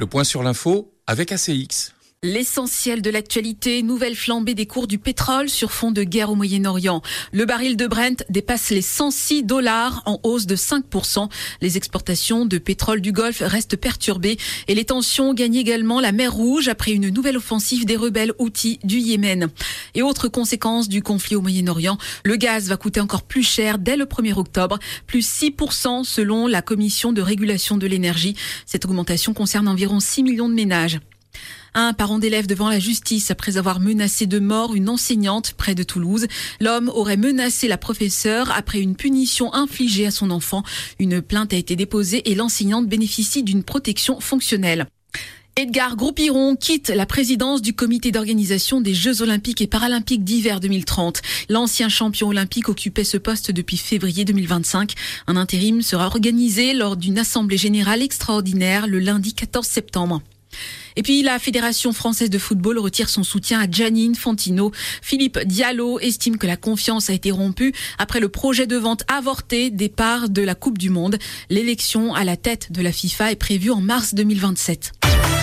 Le point sur l'info avec ACX. L'essentiel de l'actualité, nouvelle flambée des cours du pétrole sur fond de guerre au Moyen-Orient. Le baril de Brent dépasse les $106, en hausse de 5%. Les exportations de pétrole du Golfe restent perturbées et les tensions gagnent également la mer Rouge après une nouvelle offensive des rebelles Houthis du Yémen. Et autre conséquence du conflit au Moyen-Orient, le gaz va coûter encore plus cher dès le 1er octobre, plus 6% selon la Commission de régulation de l'énergie. Cette augmentation concerne environ 6 millions de ménages. Un parent d'élève devant la justice après avoir menacé de mort une enseignante près de Toulouse. L'homme aurait menacé la professeure après une punition infligée à son enfant. Une plainte a été déposée et l'enseignante bénéficie d'une protection fonctionnelle. Edgar Groupiron quitte la présidence du comité d'organisation des Jeux Olympiques et Paralympiques d'hiver 2030. L'ancien champion olympique occupait ce poste depuis février 2025. Un intérim sera organisé lors d'une assemblée générale extraordinaire le lundi 14 septembre. Et puis la Fédération française de football retire son soutien à Gianni Infantino. Philippe Diallo estime que la confiance a été rompue après le projet de vente avorté des parts de la Coupe du Monde. L'élection à la tête de la FIFA est prévue en mars 2027.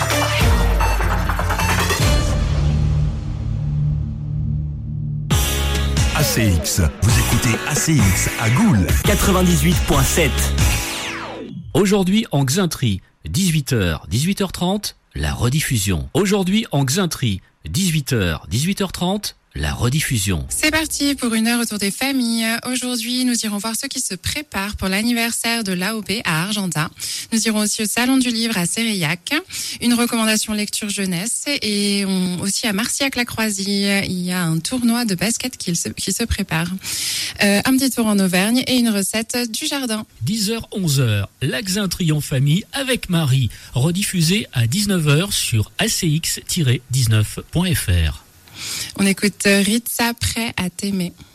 ACX, vous écoutez ACX à Goules 98.7. Aujourd'hui en Xainterie, 18h, 18h30, la rediffusion. Aujourd'hui en Xainterie, 18h, 18h30, la rediffusion. C'est parti pour une heure autour des familles. Aujourd'hui, nous irons voir ceux qui se préparent pour l'anniversaire de l'AOP à Argentat. Nous irons aussi au Salon du Livre à Séréillac. Une recommandation lecture jeunesse. Et aussi à Marciac-la-Croisie, il y a un tournoi de basket qui se prépare. Un petit tour en Auvergne et une recette du jardin. 10h, 11h, la Xainterie en famille avec Marie. Rediffusée à 19h sur ACX-19.fr. On écoute Ritza, prêt à t'aimer.